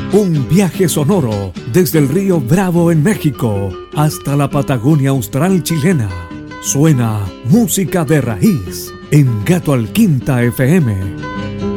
Un viaje sonoro desde el río Bravo en México hasta la Patagonia Austral chilena. Suena música de raíz en Gato al Quinta FM.